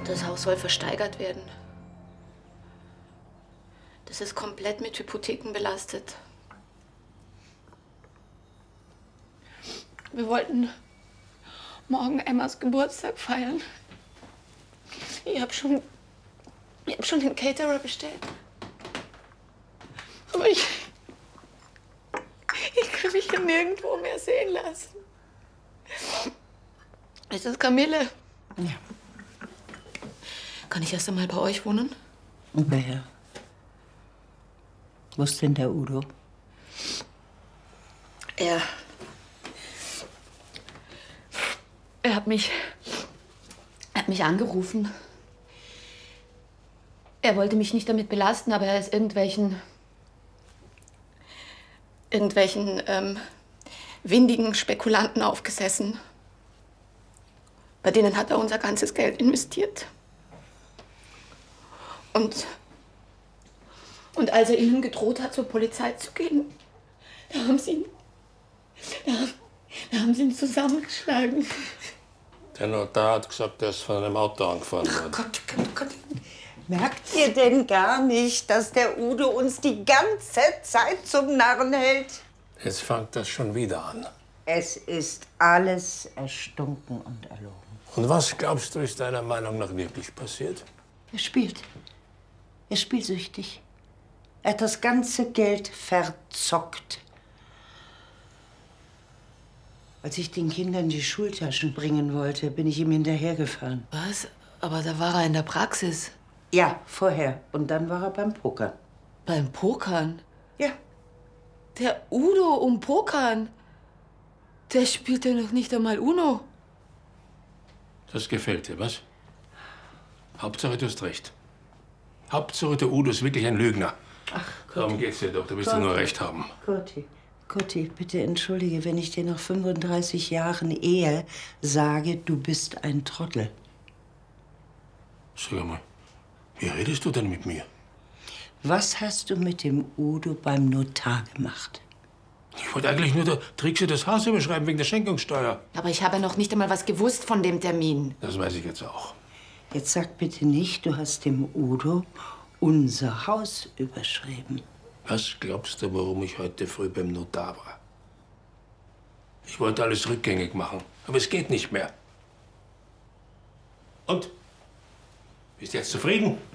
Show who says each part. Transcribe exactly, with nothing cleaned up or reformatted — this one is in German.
Speaker 1: Das Haus soll versteigert werden. Das ist komplett mit Hypotheken belastet. Wir wollten morgen Emmas Geburtstag feiern. Ich hab schon, ich hab schon den Caterer bestellt. Aber ich, ich kann mich hier nirgendwo mehr sehen lassen. Ist das Kamille?
Speaker 2: Ja.
Speaker 1: Kann ich erst einmal bei euch wohnen?
Speaker 2: Wer? Wo ist denn der Udo?
Speaker 1: Er. Er hat mich. Er hat mich angerufen. Er wollte mich nicht damit belasten, aber er ist irgendwelchen. irgendwelchen ähm, windigen Spekulanten aufgesessen. Bei denen hat er unser ganzes Geld investiert. Und. Und als er ihnen gedroht hat, zur Polizei zu gehen, da haben sie ihn. Da, da haben sie ihn zusammengeschlagen.
Speaker 3: Der Notar hat gesagt, er ist von einem Auto angefahren worden.
Speaker 2: Oh Gott, Gott, Gott. Merkt ihr denn gar nicht, dass der Udo uns die ganze Zeit zum Narren hält?
Speaker 3: Jetzt fängt das schon wieder an.
Speaker 2: Es ist alles erstunken und erlogen.
Speaker 3: Und was glaubst du, ist deiner Meinung nach wirklich passiert?
Speaker 2: Er spielt. Er ist spielsüchtig. Er hat das ganze Geld verzockt. Als ich den Kindern die Schultaschen bringen wollte, bin ich ihm hinterhergefahren.
Speaker 1: Was? Aber da war er in der Praxis.
Speaker 2: Ja, vorher. Und dann war er beim Pokern.
Speaker 1: Beim Pokern?
Speaker 2: Ja.
Speaker 1: Der Udo um Pokern? Der spielt ja noch nicht einmal Uno.
Speaker 3: Das gefällt dir, was? Hauptsache, du hast recht. Hauptsache, der Udo ist wirklich ein Lügner.
Speaker 2: Ach, Gott.
Speaker 3: Darum geht's dir doch. Du willst ja nur recht haben.
Speaker 2: Kurti, Kurti, bitte entschuldige, wenn ich dir nach fünfunddreißig Jahren Ehe sage, du bist ein Trottel.
Speaker 3: Sag mal, wie redest du denn mit mir?
Speaker 2: Was hast du mit dem Udo beim Notar gemacht?
Speaker 3: Ich wollte eigentlich nur der Trickse das Haus überschreiben wegen der Schenkungssteuer.
Speaker 1: Aber ich habe noch nicht einmal was gewusst von dem Termin.
Speaker 3: Das weiß ich jetzt auch.
Speaker 2: Jetzt sag bitte nicht, du hast dem Udo unser Haus überschrieben.
Speaker 3: Was glaubst du, warum ich heute früh beim Notar war? Ich wollte alles rückgängig machen, aber es geht nicht mehr. Und? Bist du jetzt zufrieden?